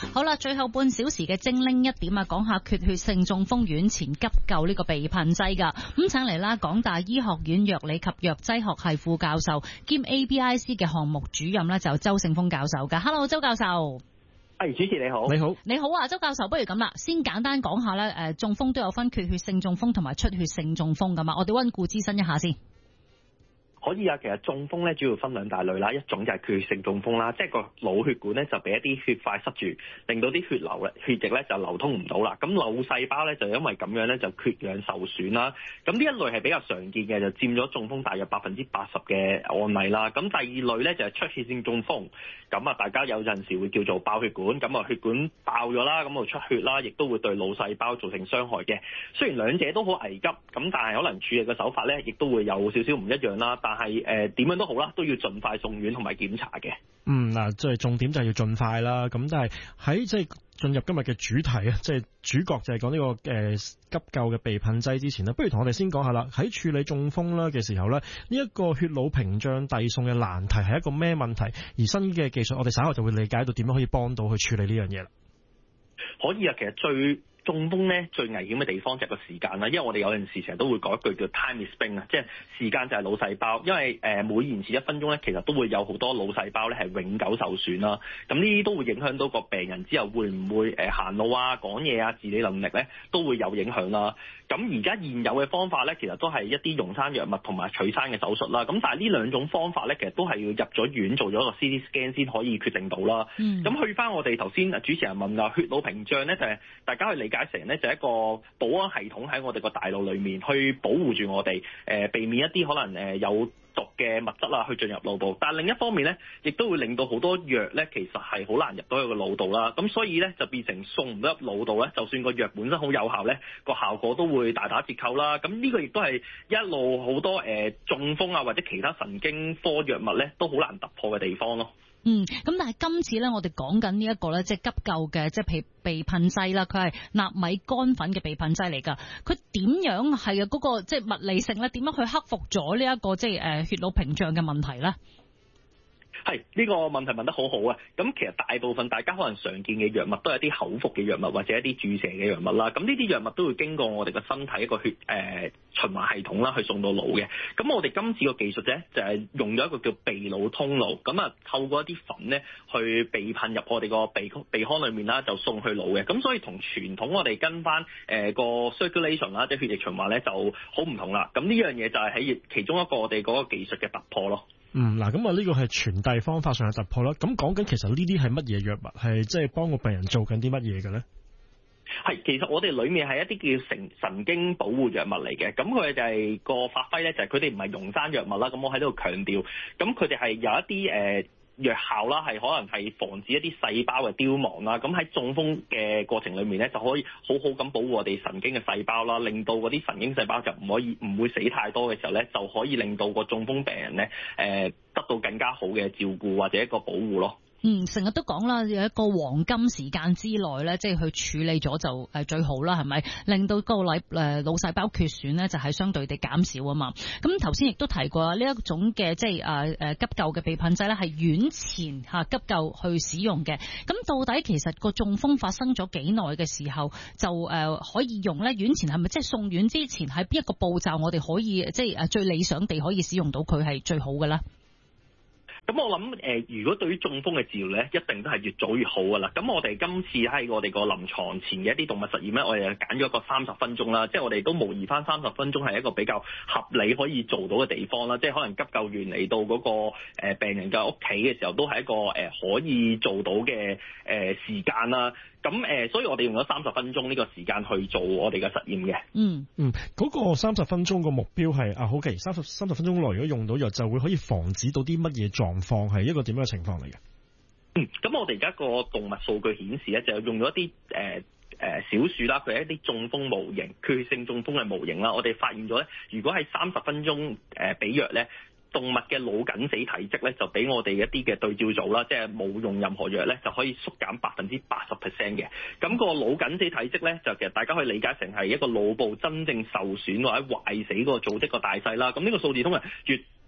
好啦，最後半小時嘅精靈一點啊，講下缺血性中風院前急救呢個避噴劑噶。咁請嚟啦，港大醫學院藥理及藥劑學系副教授兼 ABIC 嘅項目主任咧，就周聖峰教授噶。Hello， 周教授。 係，主持你好。 你好啊，周教授，不如咁啦，先簡單講下咧，中風都有分缺血性中風同埋出血性中風噶嘛，我哋溫故知新一下先。 可以啊，其實中風咧主要分兩大類啦，一種就係缺血性中風啦，即係個腦血管咧就俾一啲血塊塞住，令到啲血液咧就流通唔到啦。咁腦細胞咧就因為咁樣咧就缺氧受損啦。咁呢一類係比較常見嘅，就佔咗中風大約80%嘅案例啦。咁第二類咧就係出血性中風，咁啊大家有陣時會叫做爆血管，咁啊血管爆咗啦，咁啊出血啦，亦都會對腦細胞造成傷害嘅。雖然兩者都好危急，咁但係可能處理嘅手法咧亦都會有少少唔一樣啦。但係點樣都好啦，都要盡快送院同埋檢查嘅。 嗱，即係重點就係要盡快啦。咁但係喺即係進入今日嘅主題啊，即係主角就係講呢個急救嘅避噴劑之前呢，不如同我哋先講下啦。喺處理中風啦嘅時候呢，呢一個血腦屏障遞送嘅難題係一個咩問題？而新嘅技術，我哋稍後就會理解到點樣可以幫到去處理呢樣嘢啦。 可以啊，其實中風咧最危險嘅地方就係個時間啦，因為我哋有陣時成日都會講一句叫 time is thing 啊，即係時間就係腦細胞，因為每延遲1分鐘咧，其實都會有好多腦細胞咧係永久受損啦。咁呢啲都會影響到個病人之後會唔會行路啊、講嘢啊、自理能力咧都會有影響啦。咁而家現有嘅方法咧，其實都係一啲溶栓藥物同埋取栓嘅手術啦。咁但係呢兩種方法咧，其實都係要入咗院做咗個 CT scan 先可以決定到啦。咁去翻我哋頭先主持人問啊，血腦屏障咧就係大家去理解成咧就係一個保安系統喺我哋個大腦裏面去保護住我哋，避免一啲可能有毒嘅物質啊去進入腦部。但係另一方面咧，亦都會令到好多藥咧其實係好難入到去個腦度啦。咁所以咧就變成送唔到入腦度咧，就算個藥本身好有效咧，個效果都會大打折扣啦。咁呢個亦都係一路好多中風啊或者其他神經科藥物咧都好難突破嘅地方咯。 咁但係今次咧，我哋講緊呢一個咧，即係急救嘅，即係避噴劑啦，佢係納米乾粉嘅避噴劑嚟㗎。佢點樣係嗰個即係物理性咧？點樣去克服咗呢一個即係血腦屏障嘅問題咧？ 係呢個問題問得好好啊！咁其實大部分大家可能常見嘅藥物都係一啲口服嘅藥物或者一啲注射嘅藥物啦。咁呢啲藥物都會經過我哋個身體一個血循環系統啦，去送到腦嘅。咁我哋今次個技術咧就係用咗一個叫避腦通路，咁啊透過一啲粉咧去避噴入我哋個鼻腔裏面啦，就送去腦嘅。咁所以同傳統我哋跟翻個 circulation 啦，即係血液循環咧就好唔同啦。咁呢樣嘢就係喺其中一個我哋嗰個技術嘅突破咯。 嗱，咁啊呢個係傳遞方法上嘅突破啦。咁講緊其實呢啲係乜嘢藥物，係即係幫個病人做緊啲乜嘢嘅咧？ 係，其實我哋裏面係一啲叫神經保護藥物嚟嘅。咁佢就係個發揮咧，就係佢哋唔係溶栓藥物啦。咁我喺度強調，咁佢哋係有一啲藥效啦，係可能係防止一啲細胞嘅凋亡啦。咁喺中風嘅過程裏面咧，就可以好好咁保護我哋神經嘅細胞啦，令到嗰啲神經細胞就唔會死太多嘅時候咧，就可以令到個中風病人咧得到更加好嘅照顧或者一個保護咯。 成日都講啦，有一個黃金時間之內咧，即係去處理咗就最好啦，係咪？令到個腦細胞缺損咧，就係相對地減少啊嘛。咁頭先亦都提過呢一種嘅即係急救嘅避噴劑咧，係院前急救去使用嘅。咁到底其實個中風發生咗幾耐嘅時候就可以用咧？院前係咪即係送院之前喺邊一個步驟我哋可以即係最理想地可以使用到佢係最好嘅咧？ 咁我諗如果對於中風嘅治療咧，一定都係越早越好噶啦。咁我哋今次喺我哋個臨床前嘅一啲動物實驗咧，我哋揀咗一個30分鐘啦，即係我哋都模擬翻30分鐘係一個比較合理可以做到嘅地方啦。即係可能急救員嚟到嗰個病人嘅屋企嘅時候，都係一個可以做到嘅時間啦。咁所以我哋用咗30分鐘呢個時間去做我哋嘅實驗嘅。 嗰個30分鐘個目標係好嘅，30分鐘內如果用到藥就會可以防止到啲乜嘢狀況，係一個點樣嘅情況嚟嘅？ 咁我哋而家個動物數據顯示咧，就用咗一啲小鼠啦，佢係一啲中風模型、缺血性中風嘅模型啦。我哋發現咗咧，如果係30分鐘俾藥咧，動物嘅腦緊死體積咧，就俾我哋一啲嘅對照組啦，即係冇用任何藥咧，就可以縮減80% 嘅。咁個腦緊死體積咧，就其實大家可以理解成係一個腦部真正受損或者壞死嗰個組織個大細啦。咁呢個數字通常越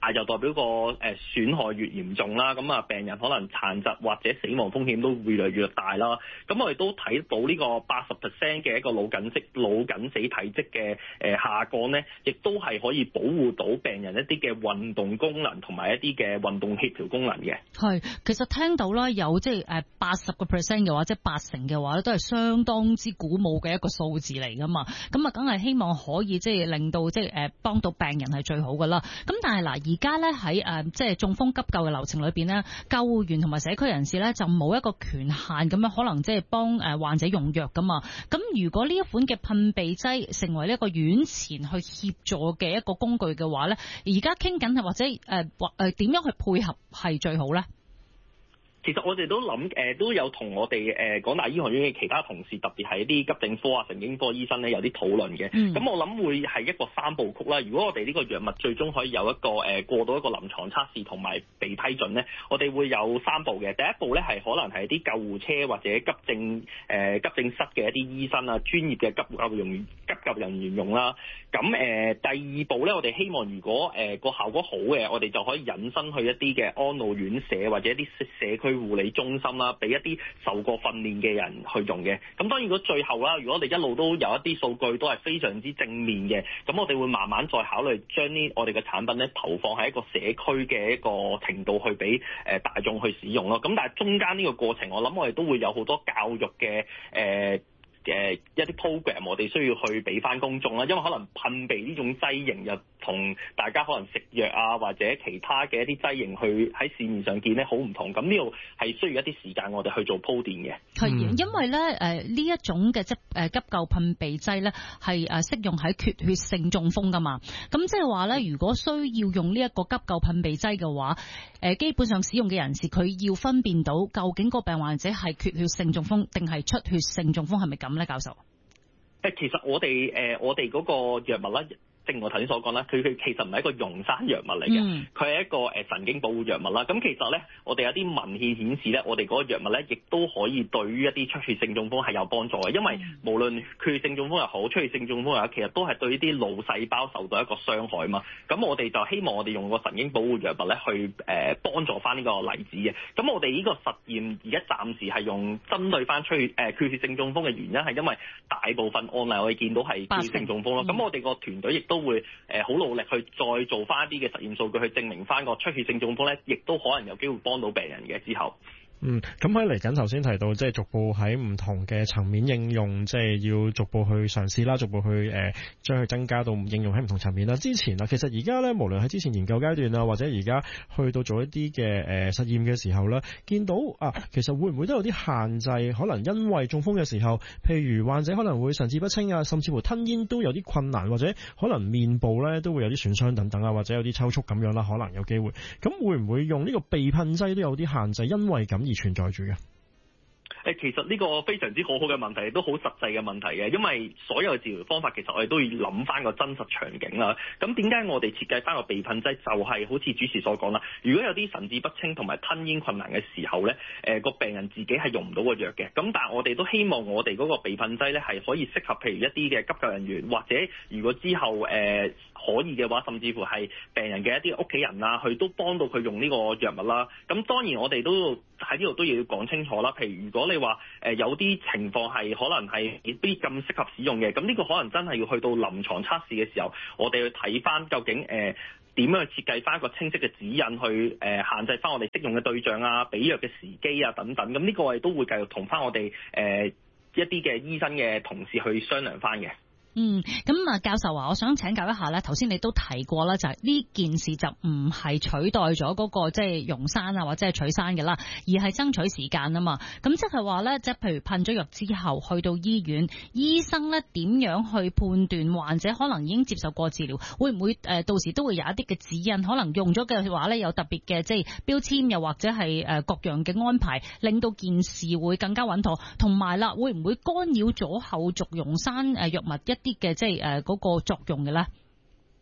大就代表個損害越嚴重啦，咁啊病人可能殘疾或者死亡風險都越嚟越大啦。咁我哋都睇到呢個80% 嘅一個腦緊死體積嘅下降咧，亦都係可以保護到病人一啲嘅運動功能同埋一啲嘅運動協調功能嘅。 係，其實聽到啦，有即係80% 嘅話，即係80%嘅話咧，都係相當之鼓舞嘅一個數字嚟噶嘛。咁啊，梗係希望可以即係令到即係幫到病人係最好噶啦。咁但係嗱，而家咧喺即係中風急救嘅流程裏邊咧，救護員同埋社區人士咧就冇一個權限咁樣，可能即係幫患者用藥噶嘛。咁如果呢一款嘅噴鼻劑成為呢一個院前去協助嘅一個工具嘅話咧，而家傾緊係或者點樣去配合係最好咧？ 其實我哋都諗都有同我哋港大醫學院嘅其他同事，特別係一啲急症科啊、神經科醫生咧，有啲討論嘅。咁我諗會係一個3部曲啦。如果我哋呢個藥物最終可以有一個過到一個臨床測試同埋被批准咧，我哋會有3步嘅。第一步咧係可能係啲救護車或者急症室嘅一啲醫生啊、專業嘅急救人員用啦。咁第二步咧，我哋希望如果個效果好嘅，我哋就可以引申去一啲嘅安老院舍或者一啲社區護理中心啦，俾一啲受過訓練嘅人去用嘅。咁當然如果最後啦，如果我哋一路都有一啲數據都係非常之正面嘅，咁我哋會慢慢再考慮將我哋嘅產品咧投放喺一個社區嘅一個程度去俾大眾去使用咯。咁但係中間呢個過程，我諗我哋都會有好多教育嘅一啲 program 我哋需要去俾翻公眾啦，因為可能噴鼻呢種劑型又同大家可能食藥啊或者其他嘅一啲劑型去喺市面上見咧好唔同，咁呢度係需要一啲時間我哋去做鋪墊嘅。 係，因為咧呢一種嘅急救噴鼻劑咧係適用喺缺血性中風噶嘛，咁即係話咧如果需要用呢一個急救噴鼻劑嘅話，基本上使用嘅人士佢要分辨到究竟個病患者係缺血性中風定係出血性中風，係咪咁咧，教授？ 其實我哋嗰個藥物咧，正如我頭先所講啦，佢其實唔係一個溶山藥物嚟嘅，佢係一個神經保護藥物啦。咁其實咧，我哋有啲文獻顯示咧，我哋嗰個藥物咧，亦都可以對於一啲出血性中風係有幫助嘅，因為無論缺血性中風又好，出血性中風又好，其實都係對呢啲腦細胞受到一個傷害嘛。咁我哋就希望我哋用個神經保護藥物咧去幫助翻呢個例子嘅。咁我哋呢個實驗而家暫時係用針對翻缺血性中風嘅原因係因為大部分案例我哋見到係缺血性中風咯。咁我哋個團隊亦都會好努力去再做翻一啲嘅實驗數據去證明翻個出血性中風咧，亦都可能有機會幫到病人嘅之後。 咁喺嚟緊頭先提到，即係逐步喺唔同嘅層面應用，即係要逐步去嘗試啦，逐步去將佢增加到應用喺唔同層面啦。之前其實而家咧，無論喺之前研究階段啊，或者而家去到做一啲嘅實驗嘅時候咧，見到其實會唔會都有啲限制？可能因為中風嘅時候，譬如患者可能會神志不清啊，甚至乎吞咽都有啲困難，或者可能面部咧都會有啲損傷等等啊，或者有啲抽搐咁樣啦，可能有機會。咁會唔會用呢個鼻噴劑都有啲限制？因為咁而存在住嘅。 其實呢個非常之好嘅問題，都好實際嘅問題嘅，因為所有治療方法其實我哋都要諗翻個真實場景啦。咁點解我哋設計翻個鼻噴劑就係好似主持所講啦？如果有啲神志不清同埋吞咽困難嘅時候咧，個病人自己係用唔到個藥嘅。咁但係我哋都希望我哋嗰個鼻噴劑咧係可以適合譬如一啲嘅急救人員，或者如果之後可以嘅話，甚至乎係病人嘅一啲屋企人啊，佢都幫到佢用呢個藥物啦。咁當然我哋都喺呢度都要講清楚啦。譬如如果你話有啲情況係可能係未必咁適合使用嘅，咁呢個可能真係要去到臨床測試嘅時候，我哋去睇翻究竟點樣去設計翻一個清晰嘅指引去限制翻我哋適用嘅對象啊、俾藥嘅時機啊等等。咁呢個我哋都會繼續同翻我哋一啲嘅醫生嘅同事去商量翻嘅。 咁教授話，我想請教一下咧，頭先你都提過啦，就係呢件事就唔係取代咗嗰個即係溶山啊，或者係取山嘅啦，而係爭取時間啊嘛。咁即係話咧，即係譬如噴咗藥之後去到醫院，醫生咧點樣去判斷患者可能已經接受過治療，會唔會到時都會有一啲嘅指引，可能用咗嘅話咧有特別嘅即係標籤，又或者係各樣嘅安排，令到件事會更加穩妥，同埋啦，會唔會干擾咗後續溶山藥物一啲嘅即係嗰個作用嘅咧？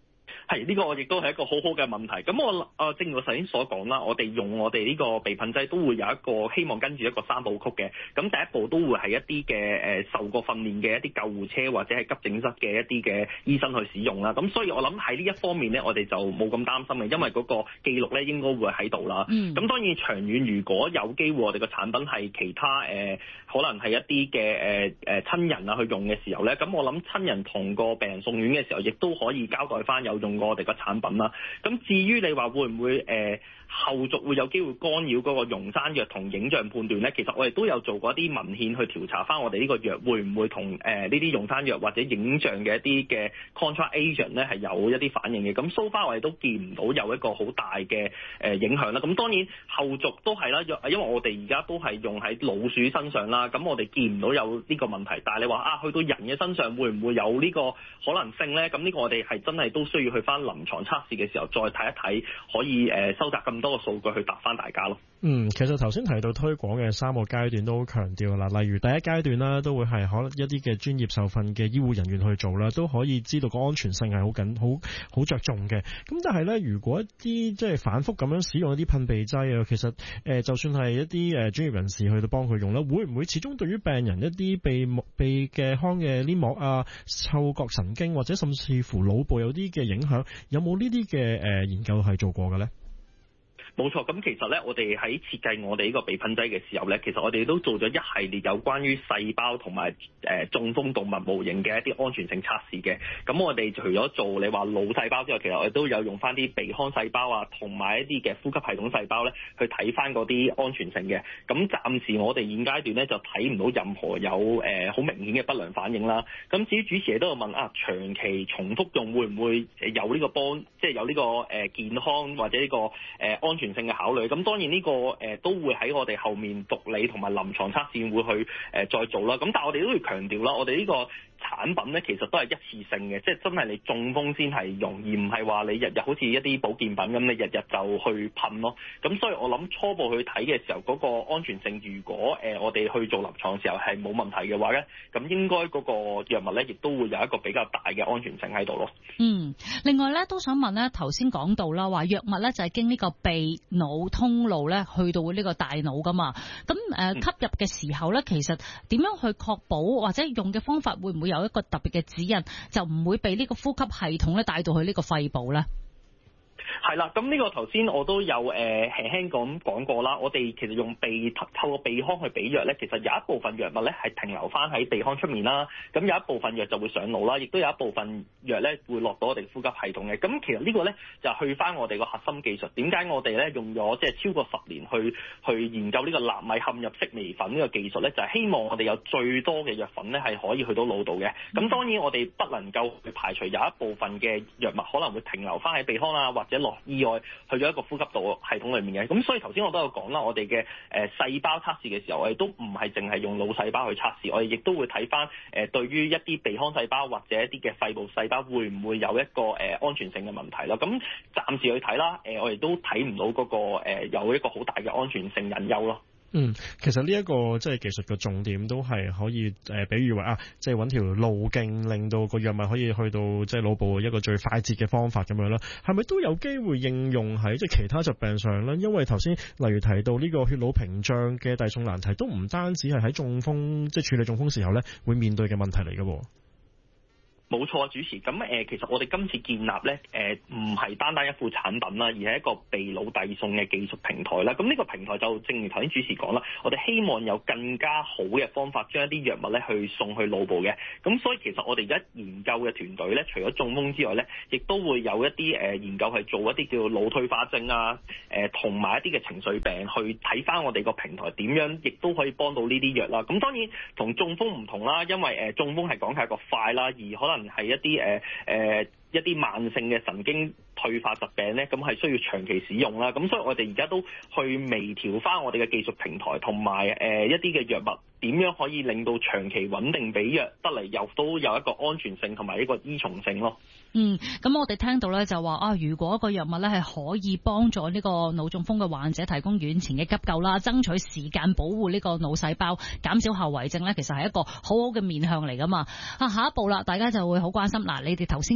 係呢個我亦都係一個好好嘅問題。咁我正如我頭先所講啦，我哋用我哋呢個避噴劑都會有一個希望跟住一個三部曲嘅。咁第一步都會係一啲嘅受過訓練嘅一啲救護車或者係急症室嘅一啲嘅醫生去使用啦。咁所以我諗喺呢一方面咧，我哋就冇咁擔心嘅，因為嗰個記錄咧應該會喺度啦。咁當然長遠如果有機會我哋個產品係其他可能係一啲嘅親人啊去用嘅時候咧，咁我諗親人同個病人送院嘅時候，亦都可以交代翻有用過我哋個產品啦。咁至於你話會唔會後續會有機會干擾嗰個溶山藥同影像判斷咧？其實我哋都有做過一啲文獻去調查翻我哋呢個藥會唔會同呢啲溶山藥或者影像嘅一啲嘅 contra agent 咧係有一啲反應嘅。咁 so far 我哋都見唔到有一個好大嘅影響啦。咁當然後續都係啦，因為我哋而家都係用喺老鼠身上啦，咁我哋見唔到有呢個問題。但係你話去到人嘅身上會唔會有呢個可能性咧？咁呢個我哋係真係都需要去翻臨床測試嘅時候再睇一睇，可以收集咁多個數據去答翻大家咯。 其實頭先提到推廣嘅3個階段都好強調啦，例如第一階段啦，都會係可能一啲嘅專業受訓嘅醫護人員去做啦，都可以知道個安全性係好着重嘅。咁但係咧，如果一啲即係反覆咁樣使用一啲噴鼻劑啊，其實就算係一啲專業人士去到幫佢用啦，會唔會始終對於病人一啲鼻嘅腔嘅黏膜啊、嗅覺神經或者甚至乎腦部有啲嘅影響，有冇呢啲嘅研究係做過嘅咧？ 冇錯，咁其實咧，我哋喺設計我哋呢個避噴劑嘅時候咧，其實我哋都做咗一系列有關於細胞同埋中風動物模型嘅一啲安全性測試嘅。咁我哋除咗做你話腦細胞之外，其實我哋都有用翻啲鼻腔細胞啊，同埋一啲嘅呼吸系統細胞咧，去睇翻嗰啲安全性嘅。咁暫時我哋現階段咧就睇唔到任何有好明顯嘅不良反應啦。咁至於主持人都有問長期重複用會唔會有呢個即係有呢個健康或者呢個安全性嘅考慮，咁當然呢個都會喺我哋後面毒理同埋臨床測試會去再做啦。咁但係我哋都要強調啦，我哋呢個產品咧其實都係一次性嘅，即係真係你中風先係用，而唔係話你日日好似一啲保健品咁，你日日就去噴咯。咁所以我諗初步去睇嘅時候，嗰個安全性如果我哋去做臨床嘅時候係冇問題嘅話咧，咁應該嗰個藥物咧亦都會有一個比較大嘅安全性喺度咯。 另外咧都想問咧，頭先講到啦，話藥物咧就係經呢個鼻腦通路咧去到呢個大腦噶嘛，咁吸入嘅時候咧，其實點樣去確保或者用嘅方法會唔會有一個特別嘅指引，就唔會被呢個呼吸系統咧帶到去呢個肺部咧？ 係啦，咁呢個頭先我都有輕輕咁講過啦。我哋其實用透過鼻腔去俾藥咧，其實有一部分藥物咧係停留翻喺鼻腔出面啦。咁有一部分藥就會上腦啦，亦都有一部分藥咧會落到我哋呼吸系統嘅。咁其實呢個咧就去翻我哋個核心技術。點解我哋咧用咗即係超過10年去研究呢個納米嵌入式微粉呢個技術咧，就係希望我哋有最多嘅藥粉咧係可以去到腦度嘅。咁當然我哋不能夠去排除有一部分嘅藥物可能會停留翻喺鼻腔啊，或者落意外去咗一個呼吸道系統裏面嘅。咁所以頭先我都有講啦，我哋嘅細胞測試嘅時候，我哋都唔係淨係用腦細胞去測試，我哋亦都會睇翻對於一啲鼻腔細胞或者一啲嘅肺部細胞會唔會有一個安全性嘅問題啦。咁暫時去睇啦，我哋都睇唔到嗰個有一個好大嘅安全性隱憂咯。 其實呢一個即係技術嘅重點都係可以比喻為即係揾條路徑，令到個藥物可以去到即係腦部一個最快捷嘅方法咁樣啦。係咪都有機會應用喺即係其他疾病上咧？因為頭先例如提到呢個血腦屏障嘅遞送難題，都唔單止係喺中風即係處理中風時候咧會面對嘅問題嚟嘅。 冇錯，主持。咁其實我哋今次建立咧唔係單單一副產品啦，而係一個鼻腦遞送嘅技術平台啦。咁呢個平台就正如頭先主持講啦，我哋希望有更加好嘅方法將一啲藥物咧去送去腦部嘅。咁所以其實我哋而家研究嘅團隊咧，除咗中風之外咧，亦都會有一啲研究係做一啲叫腦退化症啊，同埋一啲嘅情緒病，去睇翻我哋個平台點樣，亦都可以幫到呢啲藥啦。咁當然同中風唔同啦，因為中風係講係一個快啦，而可能係一啲慢性嘅神經退化疾病咧，咁係需要長期使用啦。咁所以我哋而家都去微調翻我哋嘅技術平台，同埋一啲嘅藥物點樣可以令到長期穩定俾藥得嚟，又都有一個安全性同埋一個依從性咯。 咁我哋聽到咧就話如果個藥物咧係可以幫助呢個腦中風嘅患者提供院前嘅急救啦，爭取時間保護呢個腦細胞，減少後遺症咧，其實係一個好好嘅面向嚟噶嘛。下一步啦，大家就會好關心。你哋頭先講咗啦。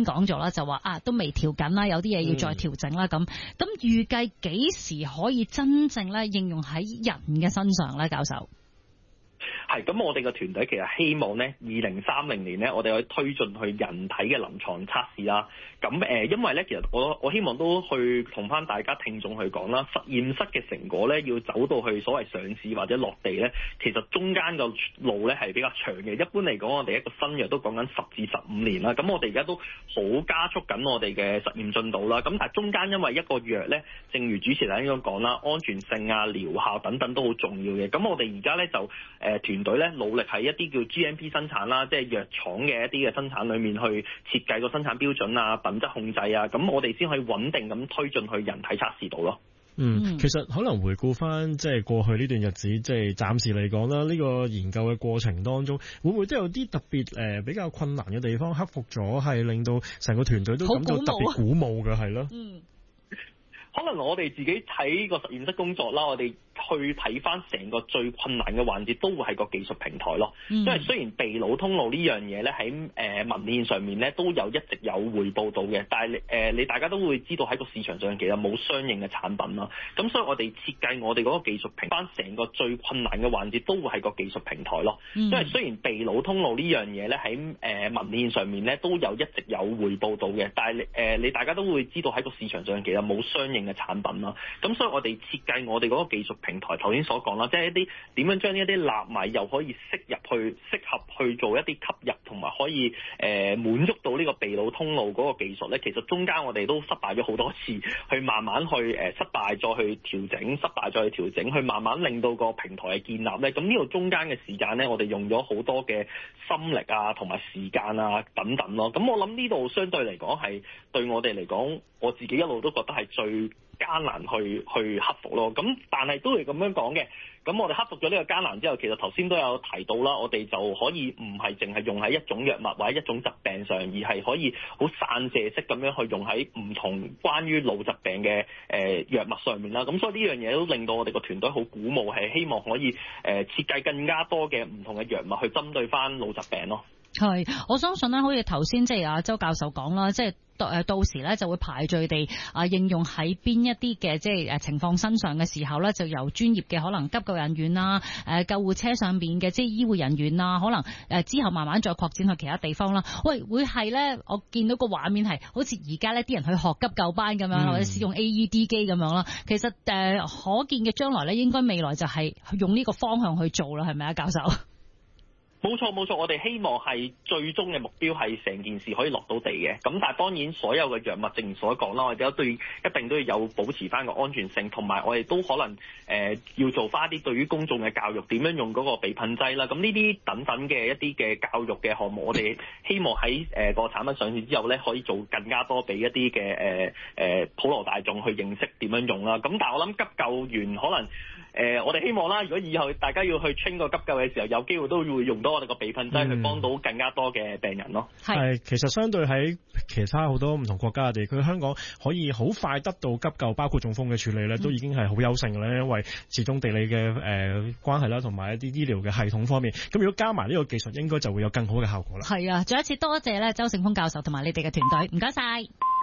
啦，就話都未調緊啦，有啲嘢要再調整啦咁。咁預計幾時可以真正咧應用喺人嘅身上咧，教授？ 係，咁我哋個團隊其實希望咧，2030年咧，我哋可以推進去人體嘅臨床測試啦。咁因為咧，其實我希望都去同翻大家聽眾去講啦，實驗室嘅成果咧，要走到去所謂上市或者落地咧，其實中間個路咧係比較長嘅。一般嚟講，我哋一個新藥都講緊10至15年啦。咁我哋而家都好加速緊我哋嘅實驗進度啦。咁但係中間因為一個藥咧，正如主持人咁講啦，安全性啊、療效等等都好重要嘅。咁我哋而家咧就團隊咧努力喺一啲叫 GMP 生產啦，即係藥廠嘅一啲嘅生產裏面去設計個生產標準啊、品質控制啊，咁我哋先可以穩定咁推進去人體測試度咯。 其實可能回顧翻即係過去呢段日子，即係暫時嚟講啦，呢個研究嘅過程當中，會唔會都有啲特別比較困難嘅地方克服咗，係令到成個團隊都感到特別鼓舞嘅，係咯？ 可能我哋自己睇個實驗室工作啦，我哋去睇翻成個最困難嘅環節，都會係個技術平台咯。因為雖然秘魯通路呢樣嘢咧喺文獻上面咧都有一直有匯報到嘅，但係你大家都會知道喺個市場上其實冇相應嘅產品啦。咁所以我哋設計我哋嗰個技術平台，翻成個最困難嘅環節都會係個技術平台咯。因為雖然秘魯通路呢樣嘢咧喺文獻上面咧都有一直有匯報到嘅，但係你大家都會知道喺個市場上其實冇相應嘅產品啦。咁所以我哋設計我哋嗰個技術平台，頭先所講啦，即係一啲點樣將一啲納米又可以適合去做一啲吸入，同埋可以滿足到呢個秘魯通路嗰個技術咧。其實中間我哋都失敗咗好多次，去慢慢去失敗再去調整，失敗再去調整，去慢慢令到個平台嘅建立咧。咁呢度中間嘅時間咧，我哋用咗好多嘅心力啊，同埋時間啊等等咯。咁我諗呢度相對嚟講係對我哋嚟講，我自己一路都覺得係最艱難去克服咯。咁但係都係咁樣講嘅。咁我哋克服咗呢個艱難之後，其實頭先都有提到啦，我哋就可以唔係淨係用喺一種藥物或者一種疾病上，而係可以好散射式咁樣去用喺唔同關於腦疾病嘅藥物上面啦。咁所以呢樣嘢都令到我哋個團隊好鼓舞，係希望可以設計更加多嘅唔同嘅藥物去針對翻腦疾病咯。 係，我相信咧，好似頭先即係阿周教授講啦，即係到時咧就會排序地應用喺邊一啲嘅即係情況身上嘅時候咧，就由專業嘅可能急救人員啦、救護車上邊嘅即係醫護人員啦，可能之後慢慢再擴展去其他地方啦。喂，會係咧？我見到個畫面係好似而家咧啲人去學急救班咁樣，或者使用 AED 機咁樣啦。其實可見嘅將來咧，應該未來就係用呢個方向去做啦，係咪啊，教授？ 冇錯，我哋希望係最終嘅目標係成件事可以落到地嘅。咁但係當然所有嘅藥物正如所講啦，我哋一定都要有保持翻個安全性，同埋我哋都可能要做翻啲對於公眾嘅教育，點樣用嗰個避噴劑啦。咁呢啲等等嘅一啲嘅教育嘅項目，我哋希望喺個產品上市之後咧，可以做更加多俾一啲嘅普羅大眾去認識點樣用啦。咁但係我諗急救員可能我哋希望啦，如果以後大家要去 train 個急救嘅時候，有機會都會用到我哋個避噴劑去幫到更加多嘅病人咯。 係，其實相對喺其他好多唔同國家嘅地區，香港可以好快得到急救，包括中風嘅處理咧，都已經係好優勝嘅咧，因為始終地理嘅關係啦，同埋一啲醫療嘅系統方面。咁如果加埋呢個技術，應該就會有更好嘅效果啦。 係啊，再一次多謝咧周聖峰教授同埋你哋嘅團隊，唔該晒。